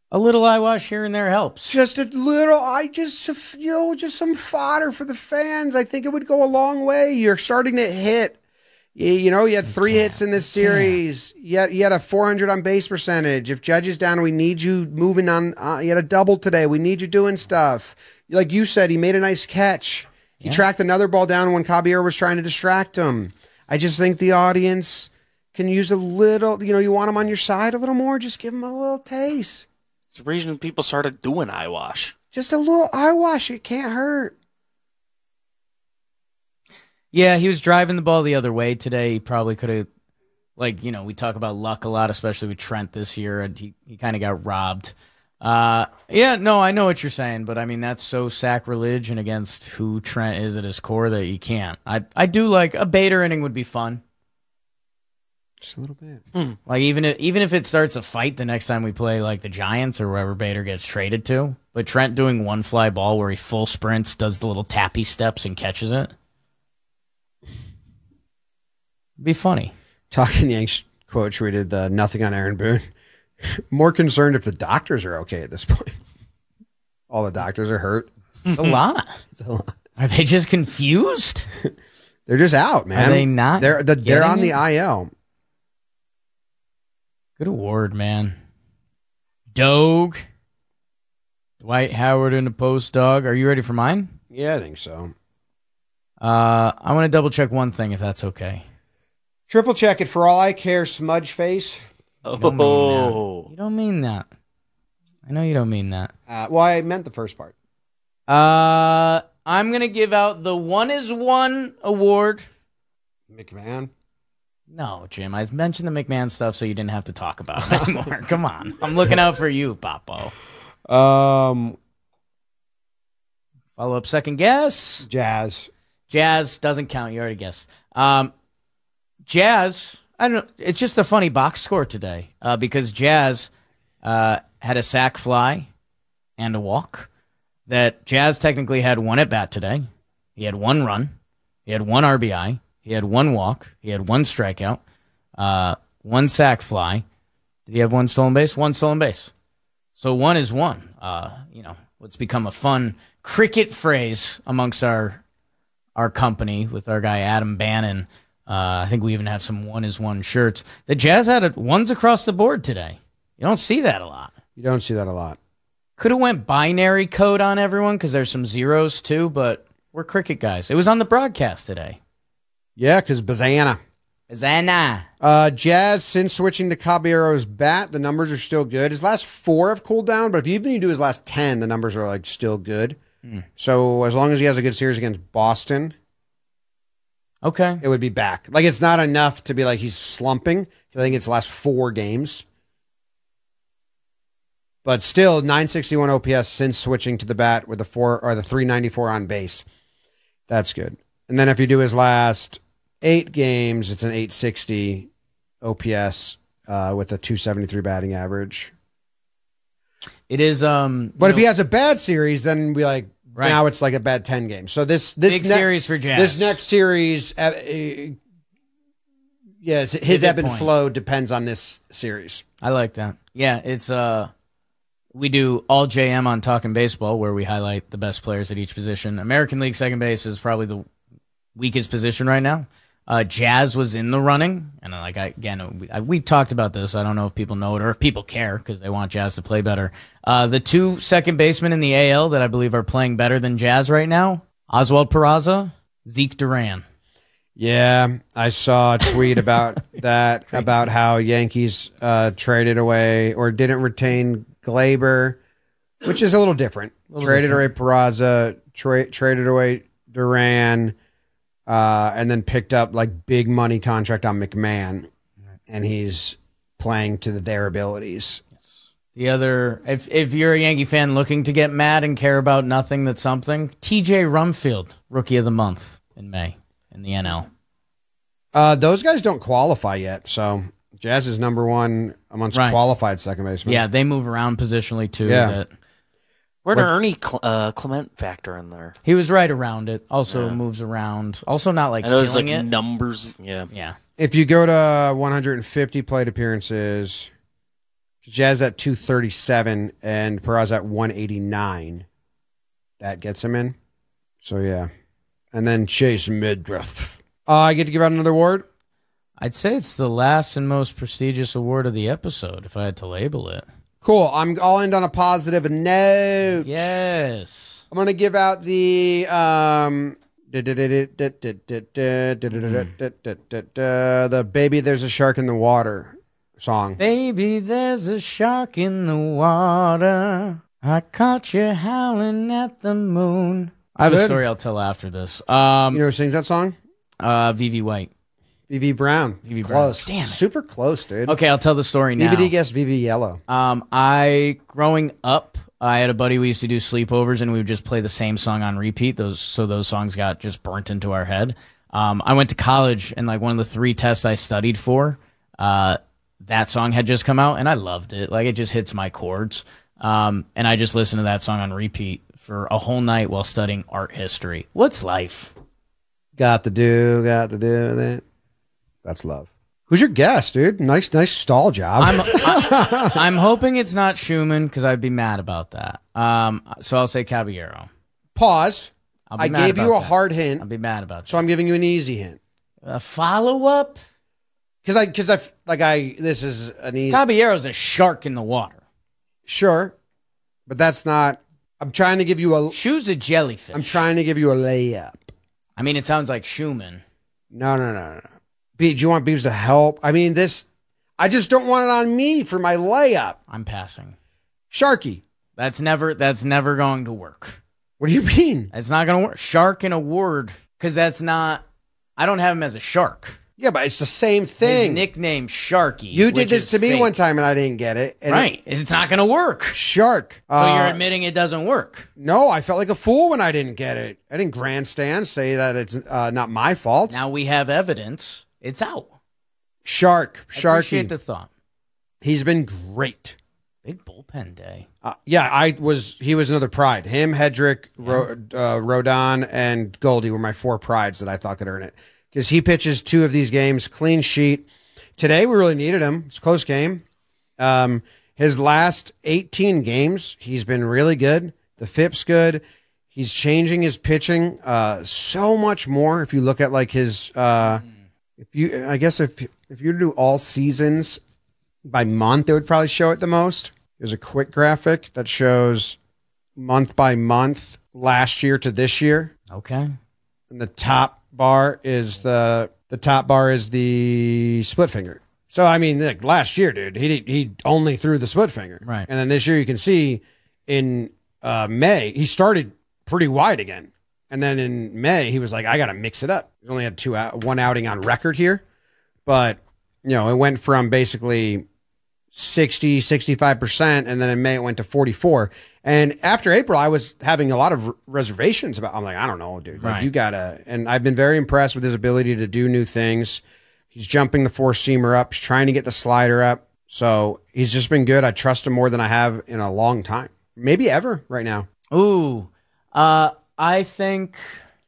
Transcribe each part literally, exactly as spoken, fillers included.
A little eyewash here and there helps. Just a little, I just, you know, just some fodder for the fans. I think it would go a long way. You're starting to hit. You, you know, you had three hits in this series. You had, you had a four hundred on base percentage. If Judge is down, we need you moving on. Uh, you had a double today. We need you doing stuff. Like you said, he made a nice catch. He yeah. tracked another ball down when Caballero was trying to distract him. I just think the audience can use a little, you know, you want them on your side a little more, just give them a little taste. It's the reason people started doing eyewash. Just a little eyewash. It can't hurt. Yeah, he was driving the ball the other way today. He probably could have, like, you know, we talk about luck a lot, especially with Trent this year, and he, he kind of got robbed. Uh, yeah, no, I know what you're saying, but I mean, that's so sacrilege and against who Trent is at his core that you can't. I I do like a Bader inning would be fun. Just a little bit. Hmm. Like, even if, even if it starts a fight the next time we play, like, the Giants or wherever Bader gets traded to, but Trent doing one fly ball where he full sprints, does the little tappy steps and catches it. Be funny. Talking Yanks quote tweeted uh, nothing on Aaron Boone. More concerned if the doctors are okay at this point. All the doctors are hurt. It's a lot. It's a lot. Are they just confused? They're just out, man. Are they not? They're the, they're on it? The I L. Good award, man. Doge. Dwight Howard in the post, dog. Are you ready for mine? Yeah, I think so. Uh, I want to double check one thing, if that's okay. Triple check it for all I care, smudge face. You don't mean that. You don't mean that. I know you don't mean that. Uh, well, I meant the first part. Uh, I'm going to give out the One is One award. McMahon? No, Jim. I mentioned the McMahon stuff so you didn't have to talk about it anymore. Come on. I'm looking out for you, Papo. Um, Follow up second guess. Jazz. Jazz doesn't count. You already guessed. Um, Jazz... I don't know. It's just a funny box score today uh, because Jazz uh, had a sac fly and a walk. That Jazz technically had one at bat today. He had one run. He had one R B I. He had one walk. He had one strikeout. Uh, one sac fly. Did he have one stolen base? One stolen base. So one is one. Uh, you know, what's become a fun cricket phrase amongst our our company with our guy Adam Bannon. Uh, I think we even have some one is one shirts. The Jazz had it ones across the board today. You don't see that a lot. You don't see that a lot. Could have went binary code on everyone because there's some zeros too, but we're cricket guys. It was on the broadcast today. Yeah, because Bazana. Bazana. Uh, Jazz, since switching to Caballero's bat, the numbers are still good. His last four have cooled down, but if even you do his last ten, the numbers are like still good. Mm. So as long as he has a good series against Boston... Okay. It would be back. Like, it's not enough to be like he's slumping. I think it's the last four games. But still, nine sixty-one O P S since switching to the bat with the four or the three ninety-four on base. That's good. And then if you do his last eight games, it's an eight sixty O P S uh, with a two seventy-three batting average. It is. Um, but if know, he has a bad series, then we like. Right. Now it's like a bad ten games. So this this big ne- series for Jazz. This next series, uh, uh, yes, his ebb and flow depends on this series. I like that. Yeah, it's uh, we do all J M on Talking Baseball, where we highlight the best players at each position. American League second base is probably the weakest position right now. Uh, Jazz was in the running, and like I, again, we, I, we talked about this. I don't know if people know it or if people care because they want Jazz to play better. Uh, the two second basemen in the A L that I believe are playing better than Jazz right now: Oswald Peraza, Zeke Duran. Yeah, I saw a tweet about that about how Yankees uh, traded away or didn't retain Glaber, which is a little different. A little traded different. away Peraza, tra- traded away Duran. Uh, and then picked up like big money contract on McMahon, and he's playing to their abilities. The other, if if you're a Yankee fan looking to get mad and care about nothing that's something, T J Rumfield, Rookie of the Month in May in the N L. Uh, those guys don't qualify yet, so Jazz is number one amongst right. qualified second basemen. Yeah, they move around positionally too. Yeah. That, Where did Ernie Cle- uh, Clement factor in there? He was right around it. Also yeah. moves around. Also not like I know it's like it. numbers. Yeah. Yeah. If you go to one hundred fifty plate appearances, Jazz at two thirty-seven and Peraz at one eighty-nine. That gets him in. So, yeah. And then Chase Midriff. Uh, I get to give out another award? I'd say it's the last and most prestigious award of the episode, if I had to label it. Cool. I'm, I'll end on a positive note. Yes. I'm going to give out the... Um, the Baby There's a Shark in the Water song. Baby, there's a shark in the water. I caught you howling at the moon. I have Good. a story I'll tell after this. Um, You know who sings that song? uh, V V White. V V Brown. V V Brown. Close. Damn it. Super close, dude. Okay, I'll tell the story now. B B D guessed V V Yellow. Um, I growing up, I had a buddy. We used to do sleepovers, and we would just play the same song on repeat. Those so those songs got just burnt into our head. Um, I went to college, and like one of the three tests I studied for, uh, that song had just come out, and I loved it. Like it just hits my chords. Um, and I just listened to that song on repeat for a whole night while studying art history. What's life? Got to do, got to do that. That's love. Who's your guest, dude? Nice, nice stall job. I'm I, I'm hoping it's not Schumann because I'd be mad about that. Um, so I'll say Caballero. Pause. I'll be I mad gave you about a that. hard hint, I'll be mad about that. so I'm giving you an easy hint. A follow up? Because I, because I, like I, this is an easy. Caballero's a shark in the water. Sure, but that's not. I'm trying to give you a. Shoe's a jellyfish. I'm trying to give you a layup. I mean, it sounds like Schumann. No, no, no, no. B, do you want Beavs to help? I mean, this. I just don't want it on me for my layup. I'm passing. Sharky. That's never. That's never going to work. What do you mean? It's not going to work. Shark in a word, because that's not. I don't have him as a shark. Yeah, but it's the same thing. His nickname Sharky. You did which this is to me fake. one time and I didn't get it. And Right. It's not going to work. It, shark. So Uh, you're admitting it doesn't work. No, I felt like a fool when I didn't get it. I didn't grandstand, say that it's uh, not my fault. Now we have evidence. It's out. Shark. I Sharky. appreciate the thought. He's been great. Big bullpen day. Uh, yeah, I was. He was another pride. Him, Hedrick, Ro, uh, Rodon, and Goldie were my four prides that I thought could earn it. Because he pitches two of these games, clean sheet. Today, we really needed him. It's a close game. Um, his last eighteen games, he's been really good. The F I P's good. He's changing his pitching uh, so much more. If you look at like his, uh, if you, I guess if if you do all seasons by month, it would probably show it the most. There's a quick graphic that shows month by month last year to this year. Okay. And the top bar is the the top bar is the split finger. So I mean, like last year, dude, he he only threw the split finger, Right. And then this year, you can see in uh, May he started pretty wide again, and then in May he was like, I got to mix it up. He's only had two out, one outing on record here, but you know, it went from basically sixty, sixty-five percent, and then in May it went to forty-four. And after April, I was having a lot of reservations about, I'm like, I don't know, dude. Like, Right. you gotta, and I've been very impressed with his ability to do new things. He's jumping the four seamer up. He's trying to get the slider up. So he's just been good. I trust him more than I have in a long time. Maybe ever right now. Ooh. Uh, I think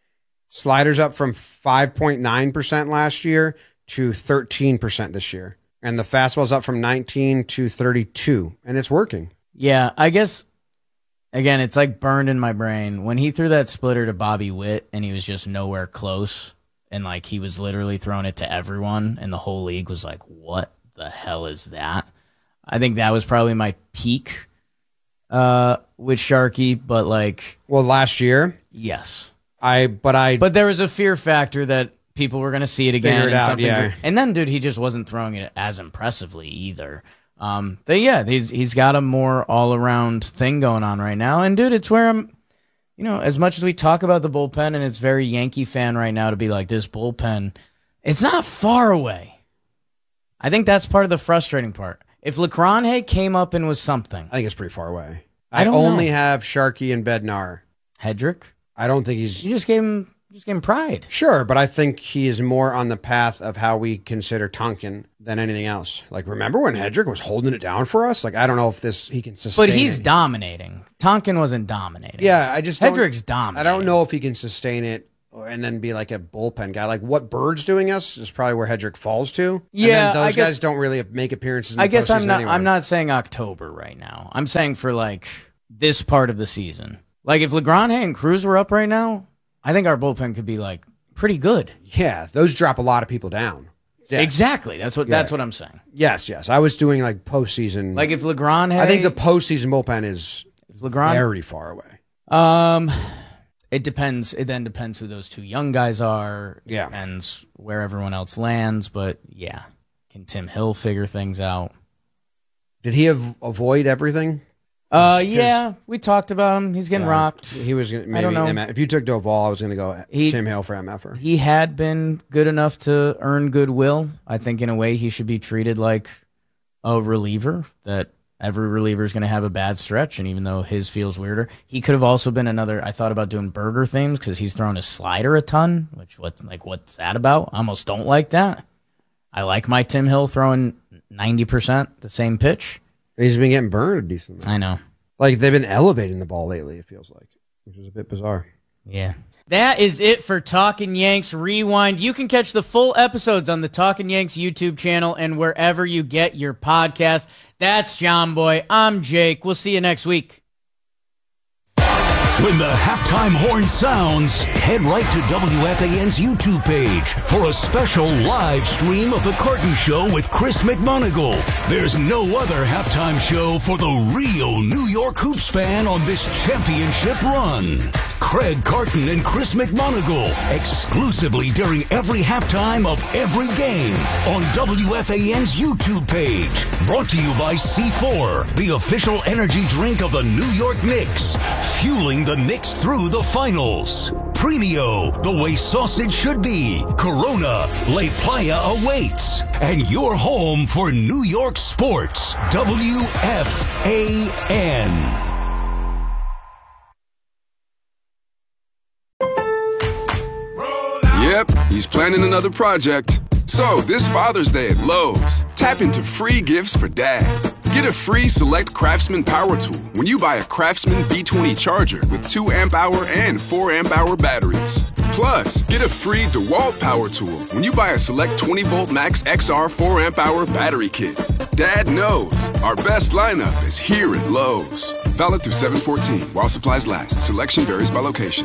Sliders up from five point nine percent last year to thirteen percent this year. And the fastball's up from nineteen to thirty-two. And it's working. Yeah, I guess, again, it's like burned in my brain. When he threw that splitter to Bobby Witt and he was just nowhere close, and like he was literally throwing it to everyone, and the whole league was like, what the hell is that? I think that was probably my peak uh, with Sharky, but like, Well, last year, yes. I, but I, But there was a fear factor that people were going to see it again. Figure it and out, something yeah. And then, dude, he just wasn't throwing it as impressively either. Um, but yeah, he's he's got a more all around thing going on right now. And dude, it's where I'm, you know, as much as we talk about the bullpen, and it's very Yankee fan right now to be like, this bullpen, it's not far away. I think that's part of the frustrating part. If Lecronhe came up and was something, I think it's pretty far away. I I, don't only know. have Sharky and Bednar. Hedrick, I don't think he's you just gave him, just gave him pride. sure, but I think he is more on the path of how we consider Tonkin than anything else. Like, remember when Hedrick was holding it down for us? Like, I don't know if this he can sustain. But he's it. dominating. Tonkin wasn't dominating. Yeah, I just don't, Hedrick's dominating. I don't know if he can sustain it and then be like a bullpen guy. Like what Bird's doing us is probably where Hedrick falls to. Yeah, and then those I guess, guys don't really make appearances in the I guess I'm not anyway. I'm not saying October right now. I'm saying for like this part of the season. Like if LeGrand and Cruz were up right now, I think our bullpen could be like pretty good. Yeah, those drop a lot of people down. Yes. Exactly. That's what Yeah. that's what I'm saying. Yes, yes. I was doing like postseason. Like if LeGrand had I think the postseason bullpen is if LeGrand very far away. Um it depends. It then depends who those two young guys are. It Yeah. depends where everyone else lands, but yeah. Can Tim Hill figure things out? Did he av- avoid everything? Uh, His- yeah, we talked about him. He's getting Yeah. rocked. He was gonna, maybe I don't know. M F. If you took Doval, I was going to go He- Tim Hale for M F R. He had been good enough to earn goodwill. I think in a way he should be treated like a reliever, that every reliever is going to have a bad stretch, and even though his feels weirder, he could have also been another. I thought about doing Burger themes because he's throwing his slider a ton, which what like what's that about? I almost don't like that. I like my Tim Hill throwing ninety percent the same pitch. He's been getting burned a decent amount. I know. Like they've been elevating the ball lately, it feels like, which is a bit bizarre. Yeah. That is it for Talkin' Yanks Rewind. You can catch the full episodes on the Talkin' Yanks YouTube channel and wherever you get your podcast. That's John Boy. I'm Jake. We'll see you next week. When the halftime horn sounds, head right to W F A N's YouTube page for a special live stream of The Carton Show with Chris McMonagle. There's no other halftime show for the real New York Hoops fan on this championship run. Craig Carton and Chris McMonagle exclusively during every halftime of every game on W F A N's YouTube page. Brought to you by C four, the official energy drink of the New York Knicks, fueling the Knicks through the finals. Premio, the way sausage should be. Corona, La Playa awaits. And your home for New York sports, W F A N. Yep, he's planning another project. So, this Father's Day at Lowe's, tap into free gifts for Dad. Get a free Select Craftsman power tool when you buy a Craftsman B twenty charger with two amp hour and four amp hour batteries. Plus, get a free DeWalt power tool when you buy a Select twenty volt Max X R four amp hour battery kit. Dad knows our best lineup is here at Lowe's. Valid through seven fourteen while supplies last. Selection varies by location.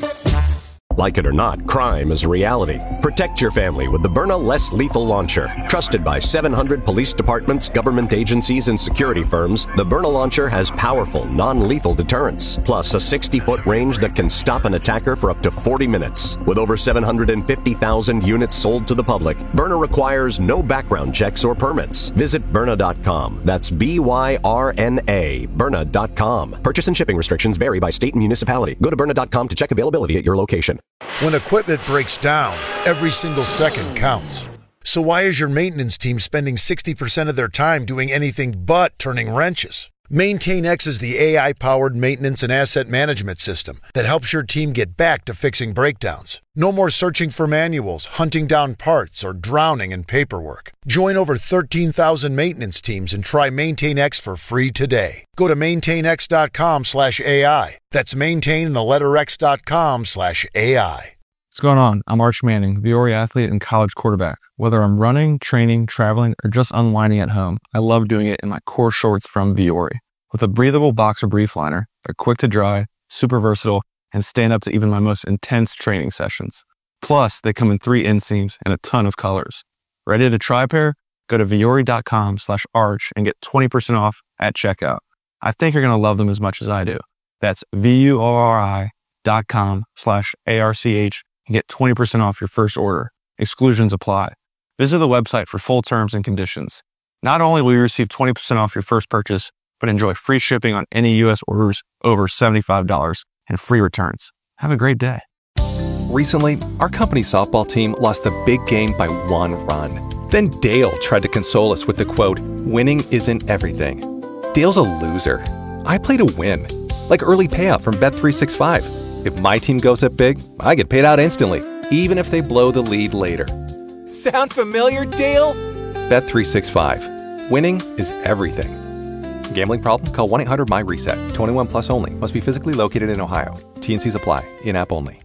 Like it or not, crime is a reality. Protect your family with the Byrna Less Lethal Launcher. Trusted by seven hundred police departments, government agencies, and security firms, the Byrna Launcher has powerful, non-lethal deterrence, plus a sixty-foot range that can stop an attacker for up to forty minutes. With over seven hundred fifty thousand units sold to the public, Byrna requires no background checks or permits. Visit Byrna dot com. That's B Y R N A, Byrna dot com. Purchase and shipping restrictions vary by state and municipality. Go to Byrna dot com to check availability at your location. When equipment breaks down, every single second counts. So why is your maintenance team spending sixty percent of their time doing anything but turning wrenches? MaintainX is the A I-powered maintenance and asset management system that helps your team get back to fixing breakdowns. No more searching for manuals, hunting down parts, or drowning in paperwork. Join over thirteen thousand maintenance teams and try MaintainX for free today. Go to maintainx.com slash AI. That's maintain the letter x.com slash AI. What's going on? I'm Arch Manning, Viore athlete and college quarterback. Whether I'm running, training, traveling, or just unwinding at home, I love doing it in my core shorts from Viore. With a breathable boxer brief liner, they're quick to dry, super versatile, and stand up to even my most intense training sessions. Plus, they come in three inseams and a ton of colors. Ready to try a pair? Go to Viore.com slash arch and get twenty percent off at checkout. I think you're going to love them as much as I do. That's V-U-O-R-I dot com slash A-R-C-H and get twenty percent off your first order. Exclusions apply. Visit the website for full terms and conditions. Not only will you receive twenty percent off your first purchase, but enjoy free shipping on any U S orders over seventy-five dollars and free returns. Have a great day. Recently, our company softball team lost a big game by one run. Then Dale tried to console us with the quote, "Winning isn't everything." Dale's a loser. I play to win. Like early payout from Bet three sixty-five. If my team goes up big, I get paid out instantly, even if they blow the lead later. Sound familiar, Dale? Bet three sixty-five. Winning is everything. Gambling problem? Call one eight hundred M Y RESET. twenty-one plus only. Must be physically located in Ohio. T and C's apply. In-app only.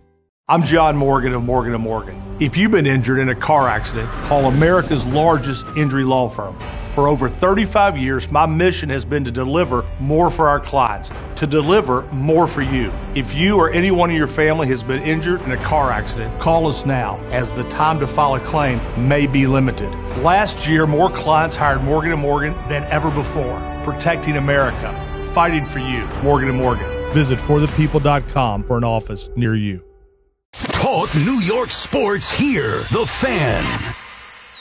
I'm John Morgan of Morgan and Morgan. If you've been injured in a car accident, call America's largest injury law firm. For over thirty-five years, my mission has been to deliver more for our clients, to deliver more for you. If you or anyone in your family has been injured in a car accident, call us now, as the time to file a claim may be limited. Last year, more clients hired Morgan and Morgan than ever before, protecting America, fighting for you. Morgan and Morgan. Visit for the people dot com for an office near you. Talk New York sports here. The Fan.